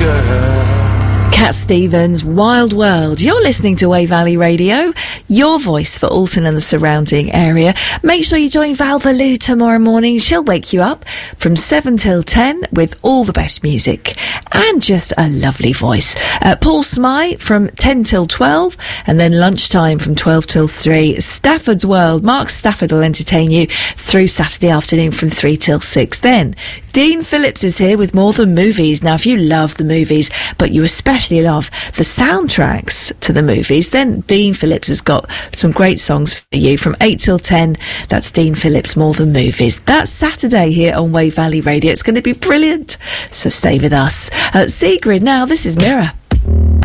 Cat Stevens, Wild World. You're listening to Wey Valley Radio, your voice for Alton and the surrounding area. Make sure you join Val Valou tomorrow morning. She'll wake you up from 7 till 10 with all the best music and just a lovely voice. Paul Smythe from 10 till 12 and then lunchtime from 12 till 3. Stafford's World. Mark Stafford will entertain you through Saturday afternoon from 3 till 6. Then Dean Phillips is here with More Than Movies. Now, if you love the movies, but you especially love the soundtracks to the movies, then Dean Phillips has got some great songs for you from 8 till 10. That's Dean Phillips, More Than Movies. That's Saturday here on Wey Valley Radio. It's going to be brilliant, so stay with us. Sigrid, now this is Mirror.